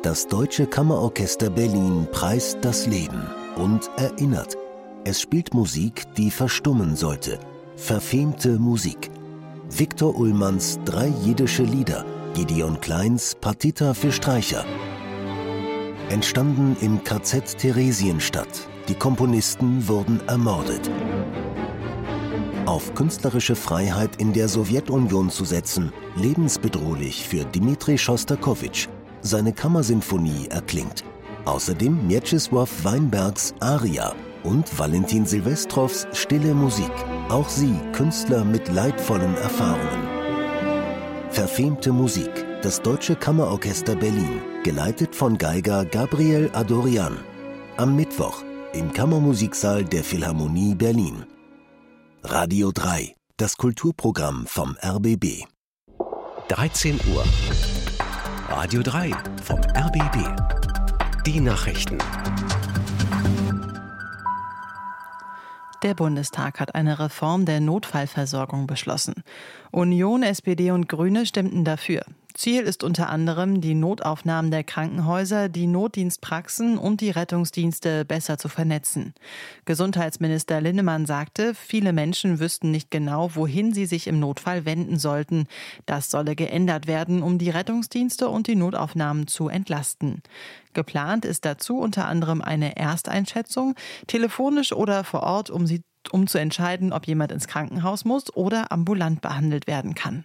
Das Deutsche Kammerorchester Berlin preist das Leben und erinnert. Es spielt Musik, die verstummen sollte. Verfemte Musik. Viktor Ullmanns 3 jiddische Lieder, Gideon Kleins Partita für Streicher. Entstanden im KZ Theresienstadt. Die Komponisten wurden ermordet. Auf künstlerische Freiheit in der Sowjetunion zu setzen, lebensbedrohlich für Dmitri Schostakowitsch. Seine Kammersinfonie erklingt. Außerdem Mieczysław Weinbergs Aria und Valentin Silvestrows Stille Musik. Auch sie Künstler mit leidvollen Erfahrungen. Verfemte Musik. Das Deutsche Kammerorchester Berlin, geleitet von Geiger Gabriel Adorian. Am Mittwoch im Kammermusiksaal der Philharmonie Berlin. Radio 3, das Kulturprogramm vom RBB. 13 Uhr. Radio 3 vom RBB. Die Nachrichten. Der Bundestag hat eine Reform der Notfallversorgung beschlossen. Union, SPD und Grüne stimmten dafür. Ziel ist unter anderem, die Notaufnahmen der Krankenhäuser, die Notdienstpraxen und die Rettungsdienste besser zu vernetzen. Gesundheitsminister Linnemann sagte, viele Menschen wüssten nicht genau, wohin sie sich im Notfall wenden sollten. Das solle geändert werden, um die Rettungsdienste und die Notaufnahmen zu entlasten. Geplant ist dazu unter anderem eine Ersteinschätzung, telefonisch oder vor Ort, um zu entscheiden, ob jemand ins Krankenhaus muss oder ambulant behandelt werden kann.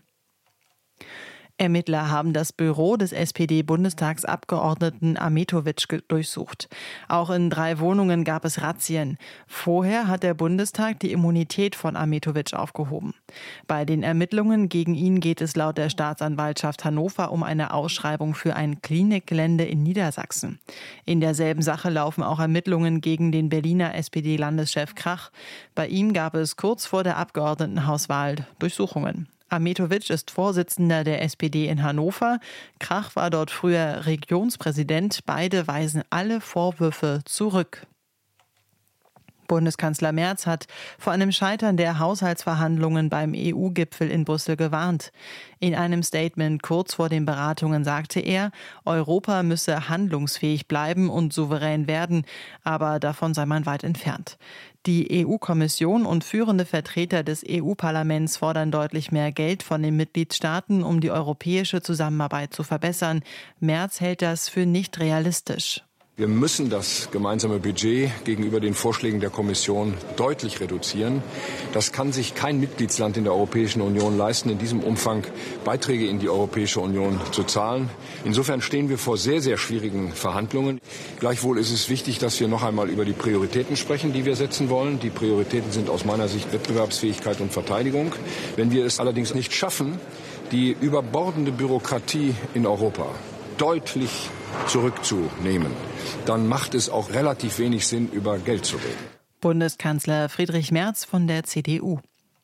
Ermittler haben das Büro des SPD-Bundestagsabgeordneten Ahmetović durchsucht. Auch in 3 Wohnungen gab es Razzien. Vorher hat der Bundestag die Immunität von Ahmetović aufgehoben. Bei den Ermittlungen gegen ihn geht es laut der Staatsanwaltschaft Hannover um eine Ausschreibung für ein Klinikgelände in Niedersachsen. In derselben Sache laufen auch Ermittlungen gegen den Berliner SPD-Landeschef Krach. Bei ihm gab es kurz vor der Abgeordnetenhauswahl Durchsuchungen. Ahmetović ist Vorsitzender der SPD in Hannover. Krach war dort früher Regionspräsident. Beide weisen alle Vorwürfe zurück. Bundeskanzler Merz hat vor einem Scheitern der Haushaltsverhandlungen beim EU-Gipfel in Brüssel gewarnt. In einem Statement kurz vor den Beratungen sagte er, Europa müsse handlungsfähig bleiben und souverän werden, aber davon sei man weit entfernt. Die EU-Kommission und führende Vertreter des EU-Parlaments fordern deutlich mehr Geld von den Mitgliedstaaten, um die europäische Zusammenarbeit zu verbessern. Merz hält das für nicht realistisch. Wir müssen das gemeinsame Budget gegenüber den Vorschlägen der Kommission deutlich reduzieren. Das kann sich kein Mitgliedsland in der Europäischen Union leisten, in diesem Umfang Beiträge in die Europäische Union zu zahlen. Insofern stehen wir vor sehr, sehr schwierigen Verhandlungen. Gleichwohl ist es wichtig, dass wir noch einmal über die Prioritäten sprechen, die wir setzen wollen. Die Prioritäten sind aus meiner Sicht Wettbewerbsfähigkeit und Verteidigung. Wenn wir es allerdings nicht schaffen, die überbordende Bürokratie in Europa deutlich zurückzunehmen, dann macht es auch relativ wenig Sinn, über Geld zu reden. Bundeskanzler Friedrich Merz von der CDU.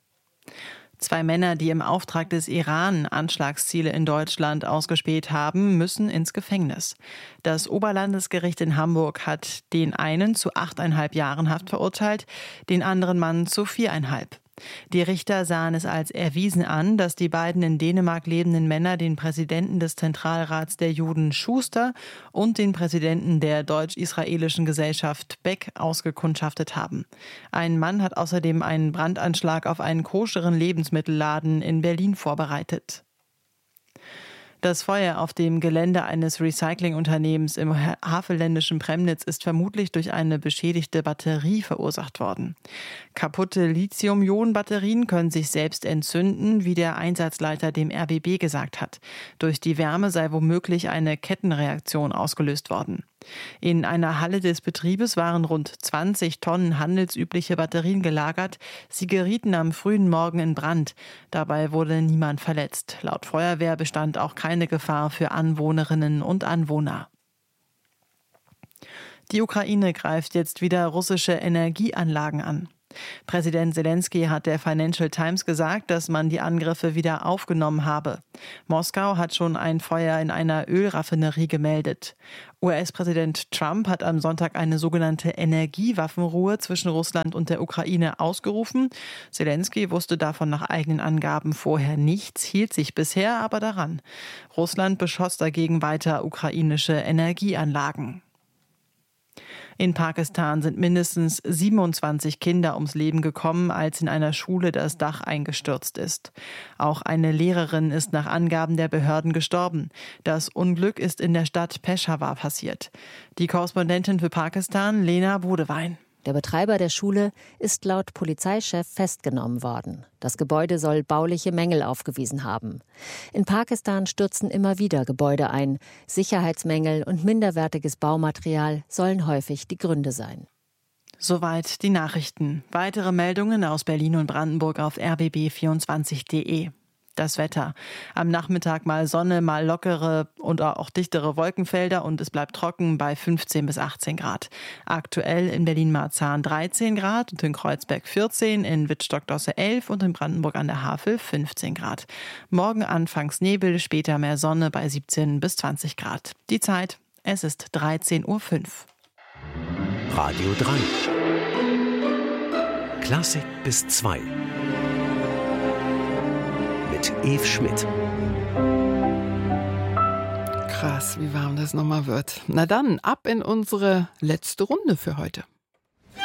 2 Männer, die im Auftrag des Iran Anschlagsziele in Deutschland ausgespäht haben, müssen ins Gefängnis. Das Oberlandesgericht in Hamburg hat den einen zu 8,5 Jahren Haft verurteilt, den anderen Mann zu 4,5. Die Richter sahen es als erwiesen an, dass die beiden in Dänemark lebenden Männer den Präsidenten des Zentralrats der Juden Schuster und den Präsidenten der deutsch-israelischen Gesellschaft Beck ausgekundschaftet haben. Ein Mann hat außerdem einen Brandanschlag auf einen koscheren Lebensmittelladen in Berlin vorbereitet. Das Feuer auf dem Gelände eines Recyclingunternehmens im havelländischen Premnitz ist vermutlich durch eine beschädigte Batterie verursacht worden. Kaputte Lithium-Ionen-Batterien können sich selbst entzünden, wie der Einsatzleiter dem RBB gesagt hat. Durch die Wärme sei womöglich eine Kettenreaktion ausgelöst worden. In einer Halle des Betriebes waren rund 20 Tonnen handelsübliche Batterien gelagert. Sie gerieten am frühen Morgen in Brand. Dabei wurde niemand verletzt. Laut Feuerwehr bestand auch keine Gefahr für Anwohnerinnen und Anwohner. Die Ukraine greift jetzt wieder russische Energieanlagen an. Präsident Selenskyj hat der Financial Times gesagt, dass man die Angriffe wieder aufgenommen habe. Moskau hat schon ein Feuer in einer Ölraffinerie gemeldet. US-Präsident Trump hat am Sonntag eine sogenannte Energiewaffenruhe zwischen Russland und der Ukraine ausgerufen. Selenskyj wusste davon nach eigenen Angaben vorher nichts, hielt sich bisher aber daran. Russland beschoss dagegen weiter ukrainische Energieanlagen. In Pakistan sind mindestens 27 Kinder ums Leben gekommen, als in einer Schule das Dach eingestürzt ist. Auch eine Lehrerin ist nach Angaben der Behörden gestorben. Das Unglück ist in der Stadt Peshawar passiert. Die Korrespondentin für Pakistan, Lena Bodewein. Der Betreiber der Schule ist laut Polizeichef festgenommen worden. Das Gebäude soll bauliche Mängel aufgewiesen haben. In Pakistan stürzen immer wieder Gebäude ein. Sicherheitsmängel und minderwertiges Baumaterial sollen häufig die Gründe sein. Soweit die Nachrichten. Weitere Meldungen aus Berlin und Brandenburg auf rbb24.de. Das Wetter. Am Nachmittag mal Sonne, mal lockere und auch dichtere Wolkenfelder und es bleibt trocken bei 15 bis 18 Grad. Aktuell in Berlin-Marzahn 13 Grad und in Kreuzberg 14, in Wittstock-Dosse 11 und in Brandenburg an der Havel 15 Grad. Morgen anfangs Nebel, später mehr Sonne bei 17 bis 20 Grad. Die Zeit, es ist 13:05 Uhr. Radio 3. Klassik bis 2. Mit Eve Schmidt. Krass, wie warm das nochmal wird. Na dann, ab in unsere letzte Runde für heute.